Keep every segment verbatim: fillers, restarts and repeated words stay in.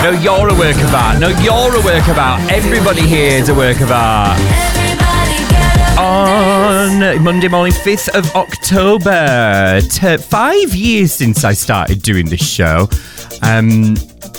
No, you're a work of art. No, you're a work of art. Everybody here is a work of art. On Monday morning, fifth of October. T- five years since I started doing this show. Um...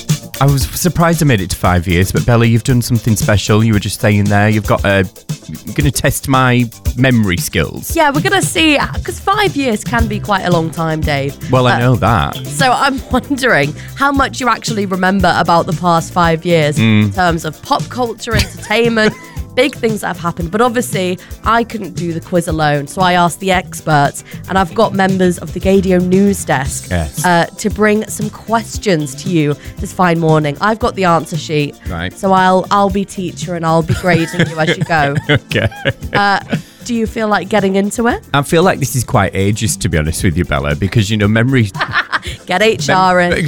I was surprised I made it to five years, but Bella, you've done something special. You were just saying there, you've got a... You're going to test my memory skills. Yeah, we're going to see, because five years can be quite a long time, Dave. Well, I uh, know that. So I'm wondering how much you actually remember about the past five years Mm. in terms of pop culture, entertainment, big things that have happened. But obviously, I couldn't do the quiz alone, so I asked the experts, and I've got members of the Gaydio News Desk Yes. uh, to bring some questions to you this fine morning. I've got the answer sheet, Right. so I'll I'll be teacher and I'll be grading you as you go. Okay. Uh, do you feel like getting into it? I feel like this is quite ageist, to be honest with you, Bella, because, you know, memory... Get H R in.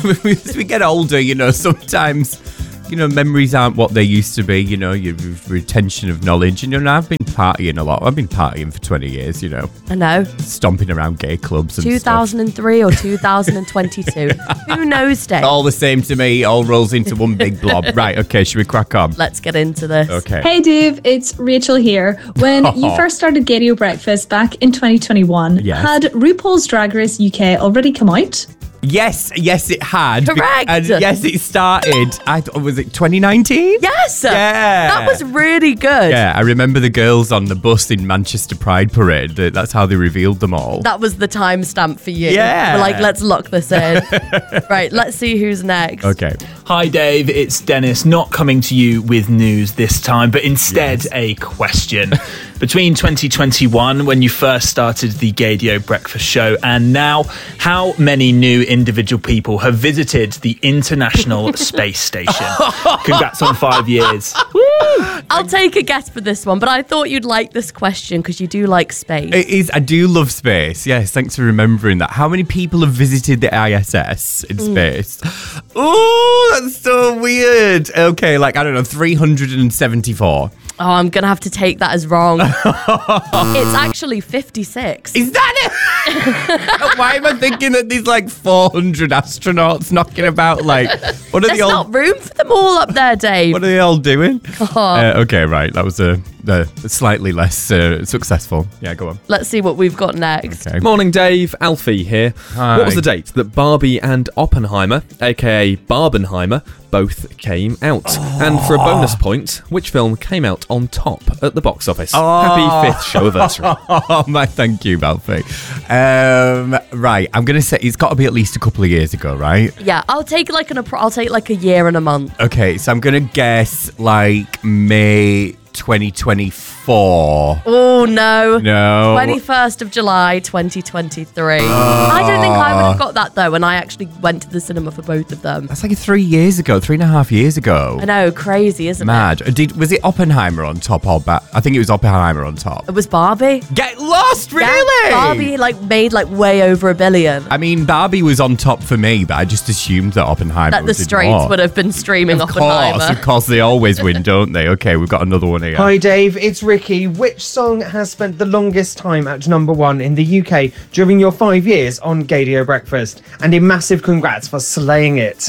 As we get older, you know, sometimes... You know, memories aren't what they used to be, you know, your retention of knowledge. You know, I've been partying a lot. I've been partying for twenty years, you know. I know. Stomping around gay clubs and two thousand three stuff. Or two thousand twenty-two. Who knows, Dave? All the same to me, all rolls into one big blob. Right, okay, should we crack on? Let's get into this. Okay. Hey Dave, it's Rachel here. When you first started Gaydio Breakfast back in twenty twenty-one, Yes. had RuPaul's Drag Race U K already come out? Yes, yes, it had. Correct. And yes, it started. I thought, was it twenty nineteen? Yes. Yeah. That was really good. Yeah, I remember the girls on the bus in Manchester Pride Parade. Th- That's how they revealed them all. That was the timestamp for you. Yeah. We're like, let's lock this in. Right, let's see who's next. Okay. Hi Dave, it's Dennis, not coming to you with news this time, but instead Yes. a question. Between twenty twenty-one, when you first started the Gaydio Breakfast Show, and now, how many new individual people have visited the International Space Station? Congrats on five years. I'll take a guess for this one, but I thought you'd like this question because you do like space. It is. I do love space. Yes, thanks for remembering that. How many people have visited the I S S in space? Oh, that's so weird. Okay, like, I don't know, three hundred seventy-four. Oh, I'm going to have to take that as wrong. It's actually fifty-six. Is that it? Why am I thinking that there's like four hundred astronauts knocking about? Like, what are There's they all? not room for them all up there, Dave. What are they all doing? Oh. Uh, okay, right. That was a, a slightly less uh, successful. Yeah, go on. Let's see what we've got next. Okay. Morning, Dave. Alfie here. Hi. What was the date that Barbie and Oppenheimer, aka Barbenheimer, both came out? Oh. And for a bonus point, which film came out on top at the box office? Oh. Happy fifth show anniversary. Oh my, thank you, Balfi. Um, right, I'm gonna say it's got to be at least a couple of years ago, right? Yeah, I'll take like an appro- I'll take like a year and a month. Okay, so I'm gonna guess like May twenty twenty-four. Oh no. No. twenty-first of July, twenty twenty-three. I don't think I would have got that though when I actually went to the cinema for both of them. That's like three years ago, three and a half years ago. I know, crazy, isn't Mad. Did was it Oppenheimer on top or ba- I think it was Oppenheimer on top. it? It was Barbie. Get lost, Yeah, really? Barbie like made like way over a billion. I mean, Barbie was on top for me, but I just assumed that Oppenheimer That the was in Straits more. would have been streaming Of Oppenheimer. course, of course, they always win, don't they? Okay, we've got another one here. Hi Dave, it's Ricky. Which song has spent the longest time at number one in the U K during your five years on Gaydio Breakfast? And a massive congrats for slaying it.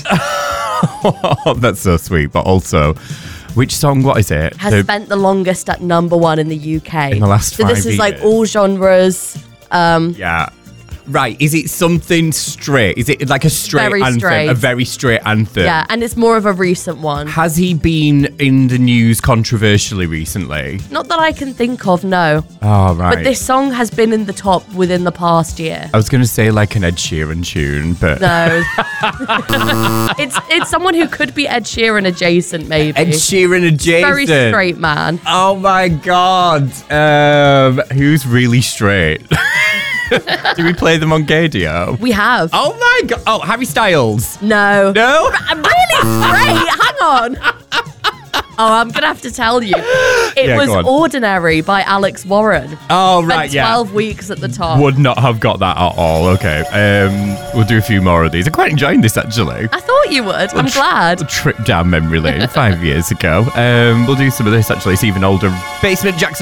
That's so sweet, but also, which song, what is it? Has The- spent the longest at number one in the U K. In the last So this five is like years. all genres. Um, Yeah. Right, is it something straight? Is it like a straight Very anthem? straight. A very straight anthem? yeah, and it's more of a recent one. Has he been in the news controversially recently? Not that I can think of, no. Oh, right. But this song has been in the top within the past year. I was going to say like an Ed Sheeran tune, but... No. it's it's someone who could be Ed Sheeran adjacent, maybe. Ed Sheeran adjacent. Very straight man. Oh my God. Um, who's really straight? Do we play them on Gaydio? We have. Oh my God. Oh, Harry Styles. No. No? I'm really straight. Hang on. Oh, I'm going to have to tell you. It Yeah, was go on. Ordinary by Alex Warren. Oh, Spent right, yeah. twelve weeks at the top. Would not have got that at all. Okay. Um, we'll do a few more of these. I'm quite enjoying this, actually. I thought you would. I'm glad. A trip down memory lane five years ago. Um, we'll do some of this, actually. It's even older. Basement Jackson